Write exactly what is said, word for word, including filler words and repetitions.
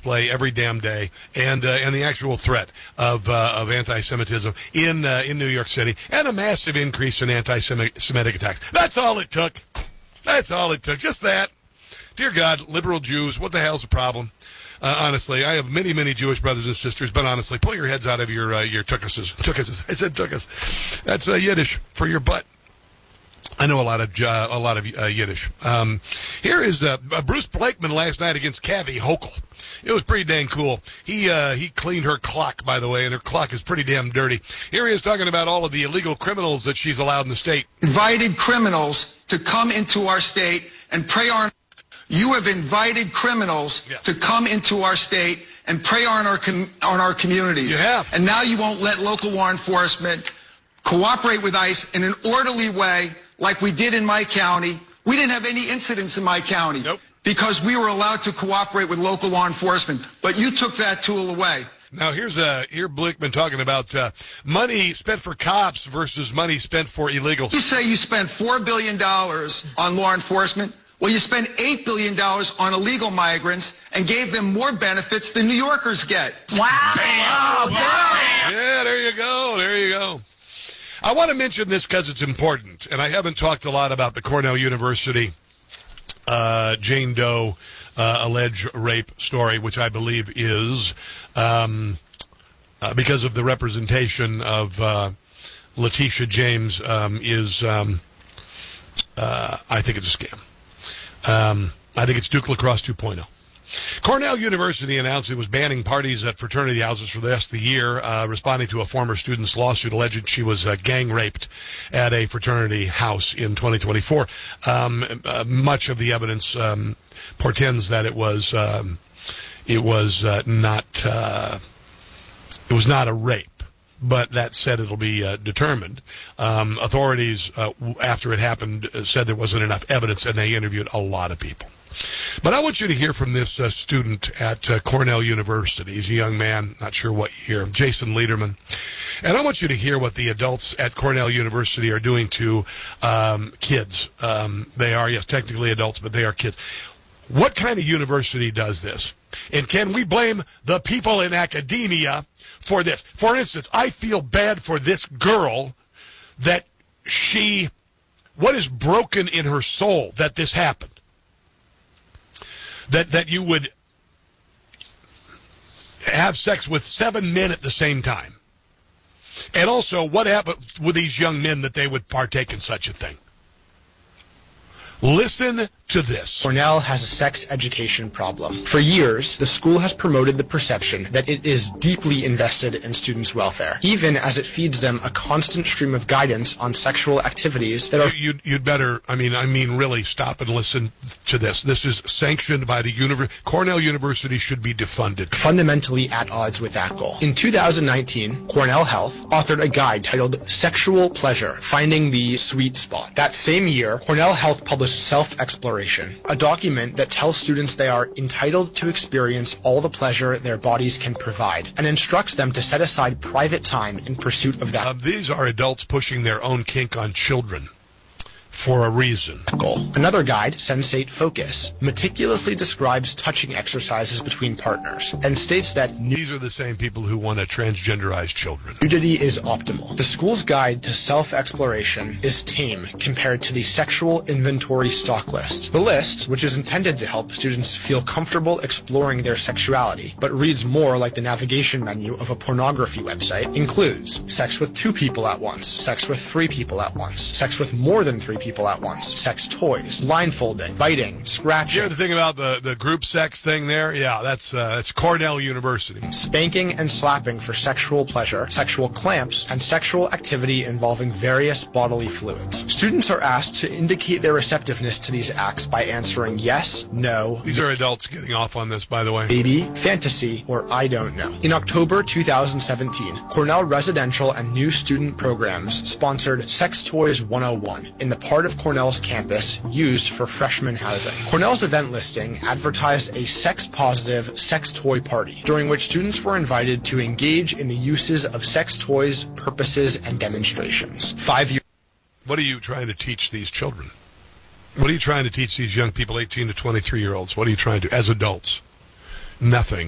display every damn day, and uh, and the actual threat of uh, of anti-Semitism in uh, in New York City, and a massive increase in anti-Semitic attacks. That's all it took. That's all it took. Just that. Dear God, liberal Jews, what the hell's the problem? Uh, honestly, I have many, many Jewish brothers and sisters, but honestly, pull your heads out of your uh, your tukuses. Tukuses. I said tukus. That's uh, Yiddish for your butt. I know a lot of uh, a lot of uh, Yiddish. Um, here is uh, Bruce Blakeman last night against Kathy Hochul. It was pretty dang cool. He uh, he cleaned her clock, by the way, and her clock is pretty damn dirty. Here he is talking about all of the illegal criminals that she's allowed in the state. Invited criminals to come into our state and prey on. You have invited criminals yeah. to come into our state and prey on our com- on our communities. You have. And now you won't let local law enforcement cooperate with ICE in an orderly way like we did in my county. We didn't have any incidents in my county nope. because we were allowed to cooperate with local law enforcement. But you took that tool away. Now, here's uh, here Blakeman talking about uh, money spent for cops versus money spent for illegals. You say you spent four billion dollars on law enforcement. Well, you spent eight billion dollars on illegal migrants and gave them more benefits than New Yorkers get. Wow. Wow. Wow. Yeah, there you go. There you go. I want to mention this because it's important, and I haven't talked a lot about the Cornell University uh, Jane Doe uh, alleged rape story, which I believe is um, uh, because of the representation of uh, Letitia James um, is, um, uh, I think it's a scam. Um, I think it's Duke Lacrosse two point oh. Cornell University announced it was banning parties at fraternity houses for the rest of the year, uh, responding to a former student's lawsuit alleging she was uh, gang raped at a fraternity house in twenty twenty-four. Um, uh, much of the evidence um, portends that it was um, it was uh, not uh, it was not a rape. But that said, it'll be uh, determined. Um, authorities, uh, after it happened, uh, said there wasn't enough evidence, and they interviewed a lot of people. But I want you to hear from this uh, student at uh, Cornell University. He's a young man, not sure what year, Jason Lederman. And I want you to hear what the adults at Cornell University are doing to um, kids. Um, they are, yes, technically adults, but they are kids. What kind of university does this? And can we blame the people in academia for this? For instance, I feel bad for this girl that she, what is broken in her soul that this happened? That that you would have sex with seven men at the same time. And also, what happened with these young men that they would partake in such a thing? Listen to this. Cornell has a sex education problem. For years, the school has promoted the perception that it is deeply invested in students' welfare, even as it feeds them a constant stream of guidance on sexual activities that are... You'd, you'd better, I mean, I mean, really stop and listen to this. This is sanctioned by the university. Cornell University should be defunded. Fundamentally at odds with that goal. In two thousand nineteen, Cornell Health authored a guide titled Sexual Pleasure, Finding the Sweet Spot. That same year, Cornell Health published Self-Exploration, a document that tells students they are entitled to experience all the pleasure their bodies can provide and instructs them to set aside private time in pursuit of that. Uh, these are adults pushing their own kink on children for a reason. Goal. Another guide, Sensate Focus, meticulously describes touching exercises between partners and states that these are the same people who want to transgenderize children. Nudity is optimal. The school's guide to self-exploration is tame compared to the sexual inventory stock list. The list, which is intended to help students feel comfortable exploring their sexuality, but reads more like the navigation menu of a pornography website, includes sex with two people at once, sex with three people at once, sex with more than three people at once, sex toys, blindfolding, biting, scratching. You hear the thing about the, the group sex thing there? Yeah, that's uh, that's Cornell University. Spanking and slapping for sexual pleasure, sexual clamps, and sexual activity involving various bodily fluids. Students are asked to indicate their receptiveness to these acts by answering yes, no. These are adults getting off on this, by the way. Baby, fantasy, or I don't know. In October two thousand seventeen, Cornell residential and new student programs sponsored Sex Toys one oh one in the part of Cornell's campus used for freshman housing. Cornell's event listing advertised a sex-positive sex toy party, during which students were invited to engage in the uses of sex toys, purposes, and demonstrations. Five years. What are you trying to teach these children? What are you trying to teach these young people, eighteen to twenty-three year olds? What are you trying to, as adults? Nothing.